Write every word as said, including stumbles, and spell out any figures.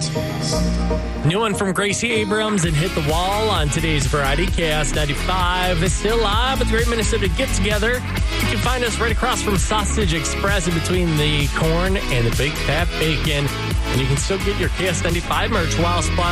New one from Gracie Abrams and Hit the Wall on today's Variety. K S ninety-five is still live at the Great Minnesota Get Together. You can find us right across from Sausage Express in between the corn and the Big Fat Bacon. And you can still get your K S ninety-five merch while supply